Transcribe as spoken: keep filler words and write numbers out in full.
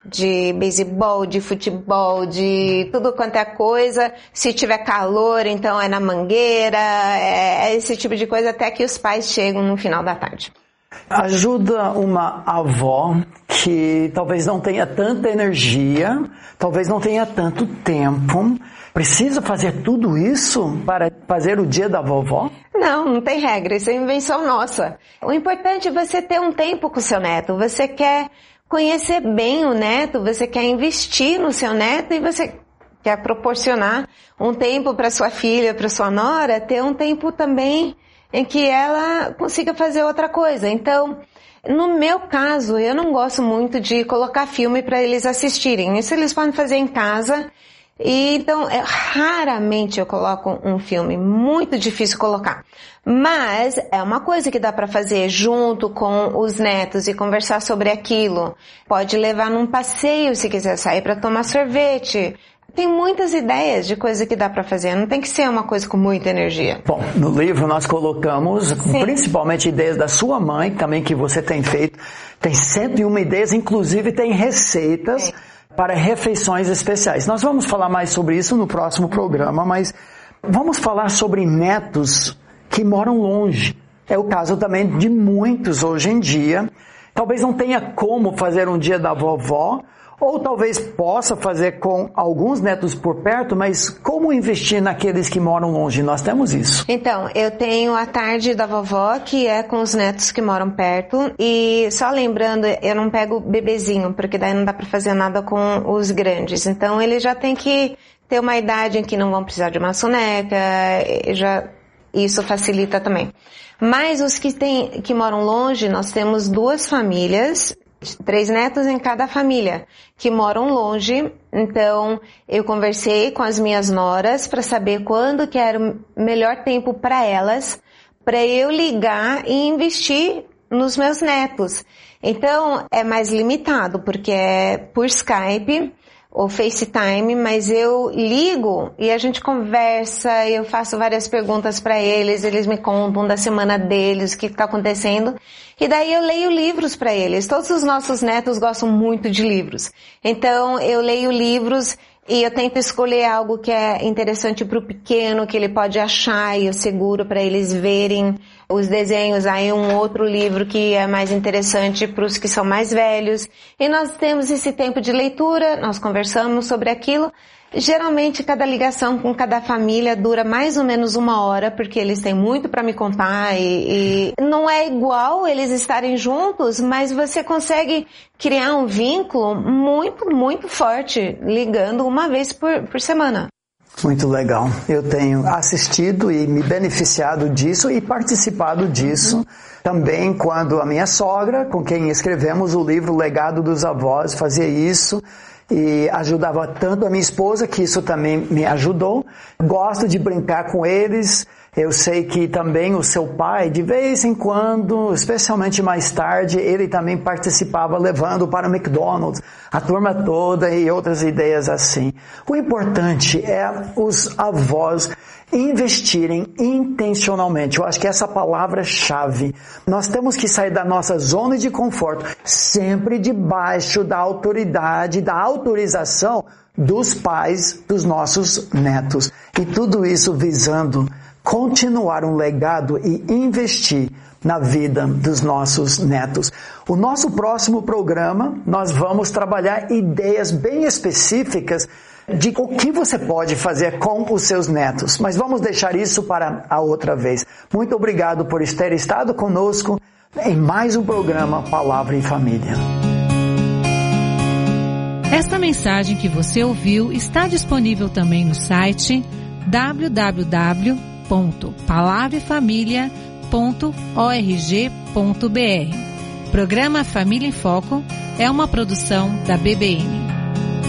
de beisebol, de futebol, de tudo quanto é coisa. Se tiver calor, então é na mangueira, é esse tipo de coisa até que os pais chegam no final da tarde. Ajuda uma avó que talvez não tenha tanta energia, talvez não tenha tanto tempo. Precisa fazer tudo isso para fazer o dia da vovó? Não, não tem regra, isso é invenção nossa. O importante é você ter um tempo com o seu neto. Você quer conhecer bem o neto, você quer investir no seu neto e você quer proporcionar um tempo para sua filha, para sua nora, ter um tempo também em que ela consiga fazer outra coisa. Então, no meu caso, eu não gosto muito de colocar filme para eles assistirem. Isso eles podem fazer em casa. E então, é, raramente eu coloco um filme, muito difícil colocar. Mas é uma coisa que dá para fazer junto com os netos e conversar sobre aquilo. Pode levar num passeio se quiser sair para tomar sorvete. Tem muitas ideias de coisa que dá para fazer, não tem que ser uma coisa com muita energia. Bom, no livro nós colocamos Sim. principalmente ideias da sua mãe, também que você tem feito. Tem cento e uma ideias, inclusive tem receitas Sim. para refeições especiais. Nós vamos falar mais sobre isso no próximo programa, mas vamos falar sobre netos que moram longe. É o caso também de muitos hoje em dia. Talvez não tenha como fazer um dia da vovó, ou talvez possa fazer com alguns netos por perto, mas como investir naqueles que moram longe? Nós temos isso. Então, eu tenho a tarde da vovó, que é com os netos que moram perto. E só lembrando, eu não pego bebezinho, porque daí não dá para fazer nada com os grandes. Então, ele já tem que ter uma idade em que não vão precisar de uma soneca, já, isso facilita também. Mas os que, tem, que moram longe, nós temos duas famílias, três netos em cada família, que moram longe. Então, eu conversei com as minhas noras para saber quando que era o melhor tempo para elas, para eu ligar e investir nos meus netos. Então, é mais limitado, porque é por Skype ou FaceTime, mas eu ligo e a gente conversa, eu faço várias perguntas para eles, eles me contam da semana deles, o que está acontecendo, e daí eu leio livros para eles. Todos os nossos netos gostam muito de livros, então eu leio livros e eu tento escolher algo que é interessante para o pequeno, que ele pode achar, e eu seguro para eles verem os desenhos. Aí um outro livro que é mais interessante para os que são mais velhos. E nós temos esse tempo de leitura, nós conversamos sobre aquilo. Geralmente cada ligação com cada família dura mais ou menos uma hora, porque eles têm muito para me contar e, e não é igual eles estarem juntos, mas você consegue criar um vínculo muito, muito forte, ligando uma vez por, por semana. Muito legal. Eu tenho assistido e me beneficiado disso e participado disso. Uhum. Também quando a minha sogra, com quem escrevemos o livro Legado dos Avós, fazia isso. E ajudava tanto a minha esposa, que isso também me ajudou. Gosto de brincar com eles. Eu sei que também o seu pai, de vez em quando, especialmente mais tarde, ele também participava levando para o McDonald's, a turma toda e outras ideias assim. O importante é os avós investirem intencionalmente. Eu acho que essa palavra é chave. Nós temos que sair da nossa zona de conforto, sempre debaixo da autoridade, da autorização dos pais dos nossos netos. E tudo isso visando continuar um legado e investir na vida dos nossos netos. O nosso próximo programa, nós vamos trabalhar ideias bem específicas de o que você pode fazer com os seus netos. Mas vamos deixar isso para a outra vez. Muito obrigado por ter estado conosco em mais um programa Palavra em Família. Esta mensagem que você ouviu está disponível também no site w w w ponto palavra e família ponto org ponto b r. Programa Família em Foco é uma produção da B B N.